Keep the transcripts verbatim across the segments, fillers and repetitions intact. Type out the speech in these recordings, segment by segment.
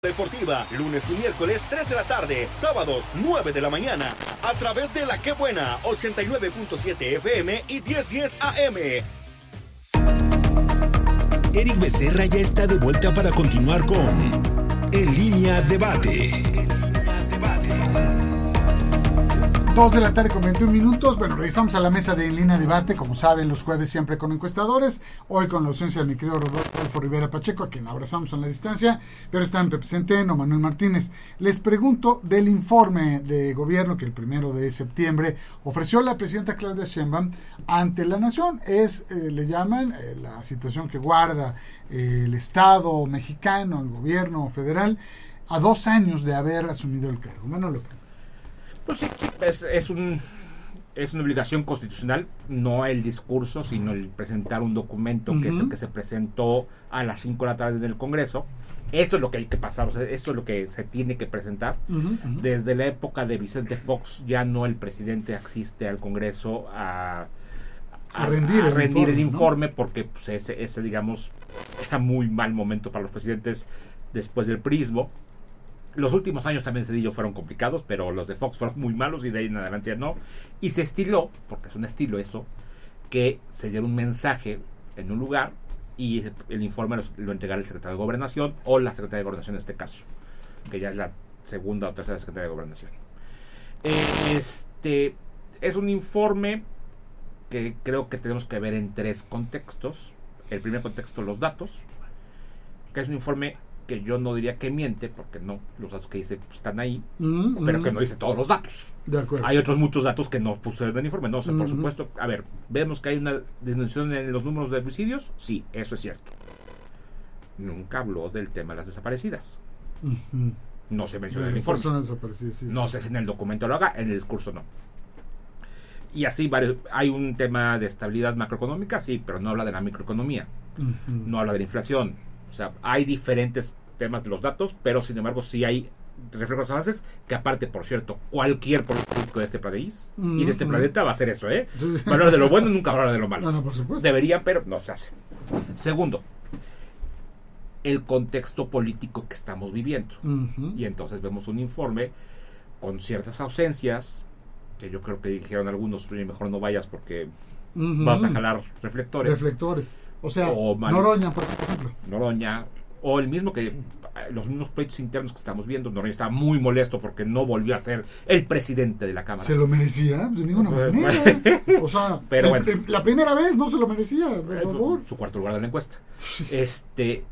Deportiva, lunes y miércoles tres de la tarde, sábados nueve de la mañana, a través de La Qué Buena, ochenta y nueve punto siete F M y diez diez A M. Eric Becerra ya está de vuelta para continuar con En Línea Debate. En Línea Debate. Dos de la tarde con veintiún minutos. Bueno, regresamos a la mesa de En Línea Debate. Como saben, los jueves siempre con encuestadores. Hoy con la ausencia de mi querido Rodolfo Rivera Pacheco, a quien abrazamos en la distancia. Pero están Pepe Centeno, Manuel Martínez. Les pregunto del informe de gobierno que el primero de septiembre ofreció la presidenta Claudia Sheinbaum ante la nación. Es, eh, le llaman, eh, la situación que guarda eh, el Estado mexicano, el gobierno federal, a dos años de haber asumido el cargo. Manolo. Pues sí, sí es, es, un, es una obligación constitucional, no el discurso, sino el presentar un documento, uh-huh, que es el que se presentó a las cinco de la tarde en el Congreso. Esto es lo que hay que pasar, o sea, esto es lo que se tiene que presentar. Uh-huh, uh-huh. Desde la época de Vicente Fox, ya no el presidente asiste al Congreso a, a, a rendir, a el, rendir informe, el informe, ¿no? Porque pues, ese, ese, digamos, era muy mal momento para los presidentes después del prismo. Los últimos años también Cedillo fueron complicados, pero los de Fox fueron muy malos y de ahí en adelante ya no. Y se estiló, porque es un estilo eso, que se diera un mensaje en un lugar y el informe lo, lo entregara el secretario de Gobernación o la secretaria de Gobernación en este caso, que ya es la segunda o tercera secretaria de Gobernación. Este es un informe que creo que tenemos que ver en tres contextos. El primer contexto, los datos, que es un informe que yo no diría que miente, porque no, los datos que dice pues, están ahí, mm, pero mm. que no dice todos los datos. De acuerdo. Hay otros muchos datos que no pusieron en el informe, no, o sea, mm-hmm. por supuesto, a ver, vemos que hay una disminución en los números de homicidios, sí, eso es cierto. Nunca habló del tema de las desaparecidas. Mm-hmm. No se menciona en el informe. Sí, sí. No sé si en el documento lo haga, en el discurso no. Y así varios, hay un tema de estabilidad macroeconómica, sí, pero no habla de la microeconomía, mm-hmm. no habla de la inflación. O sea, hay diferentes temas de los datos, pero sin embargo sí hay reflejos avances, que aparte, por cierto, cualquier político de este país mm, y de este mm. planeta va a hacer eso, ¿eh? Sí. Va a hablar de lo bueno, nunca va a hablar de lo malo. No, no, por supuesto. Deberían, pero no se hace. Segundo, el contexto político que estamos viviendo. Uh-huh. Y entonces vemos un informe con ciertas ausencias, que yo creo que dijeron algunos, mejor no vayas porque uh-huh. vas a jalar reflectores. Reflectores. O sea, o Noroña, por ejemplo. Noroña, o el mismo que los mismos pleitos internos que estamos viendo. Noroña estaba muy molesto porque no volvió a ser el presidente de la Cámara. ¿Se lo merecía? De ninguna manera. O sea, pero la, bueno, la primera vez no se lo merecía, por favor. Su, su cuarto lugar de la encuesta. Este,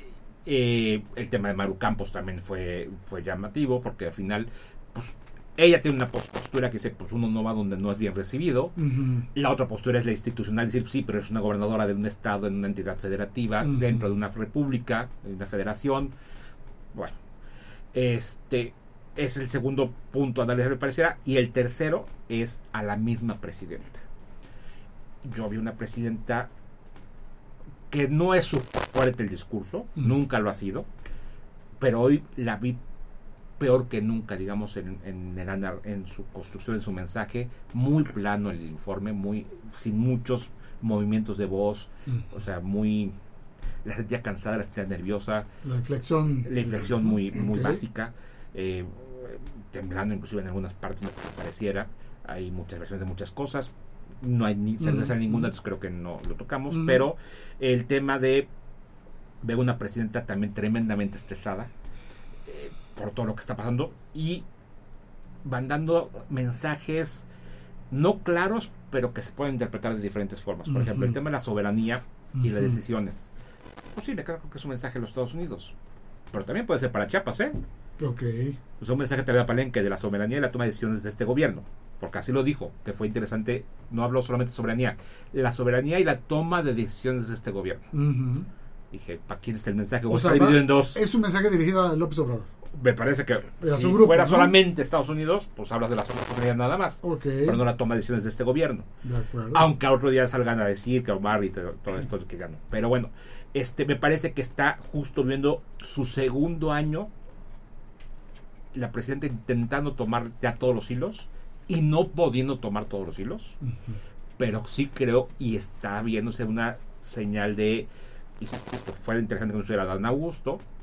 eh, el tema de Maru Campos también fue, fue llamativo porque al final, pues, ella tiene una postura que dice, pues uno no va donde no es bien recibido. Uh-huh. La otra postura es la institucional, decir, sí, pero es una gobernadora de un estado, en una entidad federativa, uh-huh. dentro de una república, de una federación. Bueno, este es el segundo punto a darle, me pareciera. Y el tercero es a la misma presidenta. Yo vi una presidenta que no es su fuerte el discurso, uh-huh. nunca lo ha sido, pero hoy la vi peor que nunca, digamos, en, en, en, en su construcción, en su mensaje, muy plano el informe, muy sin muchos movimientos de voz, mm. o sea, muy, la sentía cansada, la sentía nerviosa, la inflexión, la inflexión muy, okay. muy básica, eh, temblando inclusive en algunas partes me pareciera, hay muchas versiones de muchas cosas, no hay ni certeza mm. ninguna, entonces creo que no lo tocamos, mm. pero el tema de veo una presidenta también tremendamente estresada, eh, por todo lo que está pasando, y van dando mensajes no claros, pero que se pueden interpretar de diferentes formas. Por uh-huh. ejemplo, el tema de la soberanía uh-huh. y las decisiones. Pues sí, le creo que es un mensaje de los Estados Unidos, pero también puede ser para Chiapas, ¿eh? Ok. Es un mensaje también a Palenque de la soberanía y la toma de decisiones de este gobierno, porque así lo dijo, que fue interesante, no habló solamente de soberanía, la soberanía y la toma de decisiones de este gobierno. Uh-huh. Dije, ¿para quién está el mensaje? O, o sea, está dividido va, en dos. Es un mensaje dirigido a López Obrador. Me parece que si grupo, fuera ¿no? solamente Estados Unidos, pues hablas de la soberanía nada más, okay. pero no la toma de decisiones de este gobierno. De acuerdo. Aunque a otro día salgan a decir que Omar y todo, todo esto que ya no. Pero bueno, este me parece que está justo viendo su segundo año la presidenta intentando tomar ya todos los hilos y no pudiendo tomar todos los hilos, uh-huh. pero sí creo y está viéndose una señal de, y fue interesante que no estuviera Dan Augusto,